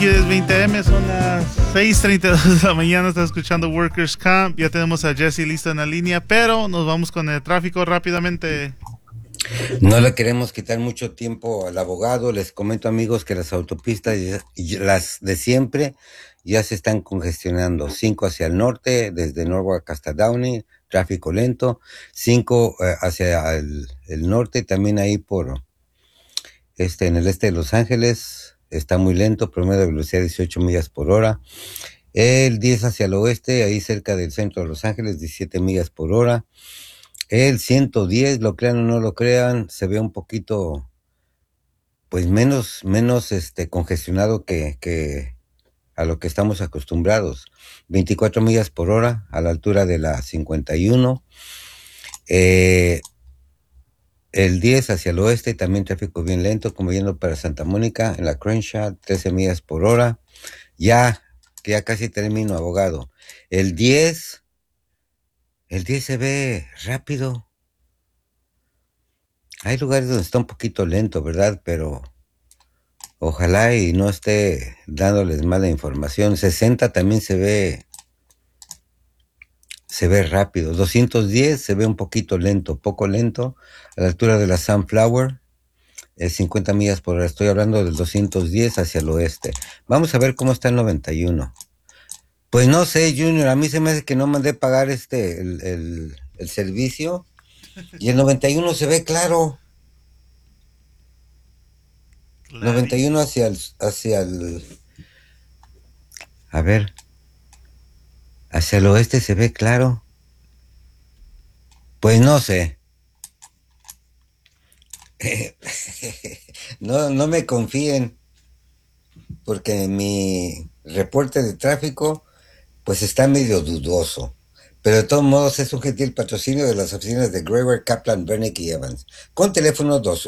Es 20M, son las 6:32 de la mañana, está escuchando Workers Camp, ya tenemos a Jesse listo en la línea, pero nos vamos con el tráfico rápidamente. No le queremos quitar mucho tiempo al abogado. Les comento, amigos, que las autopistas, las de siempre, ya se están congestionando. 5 hacia el norte, desde Norwalk hasta Downey, tráfico lento. 5 hacia el norte, también ahí por en el este de Los Ángeles, está muy lento, promedio de velocidad 18 millas por hora. El 10 hacia el oeste, ahí cerca del centro de Los Ángeles, 17 millas por hora. El 110, lo crean o no lo crean, se ve un poquito, pues menos congestionado que a lo que estamos acostumbrados. 24 millas por hora a la altura de la 51. Eh, el 10 hacia el oeste, también tráfico bien lento, como yendo para Santa Mónica, en la Crenshaw, 13 millas por hora. Que ya casi termino, abogado. El 10, el 10 se ve rápido. Hay lugares donde está un poquito lento, ¿verdad? Pero ojalá y no esté dándoles mala información. 60 también se ve rápido. 210 se ve un poquito lento, poco lento, a la altura de la Sunflower. 50 millas por hora. Estoy hablando del 210 hacia el oeste. Vamos a ver cómo está el 91. Pues no sé, Junior, a mí se me hace que no mandé pagar el servicio. Y el 91 se ve claro. 91 a ver, hacia el oeste se ve claro. Pues no sé. No me confíen, porque mi reporte de tráfico pues está medio dudoso. Pero de todos modos es un gentil patrocinio de las oficinas de Gregory, Kaplan, Bernick y Evans. Con teléfono 2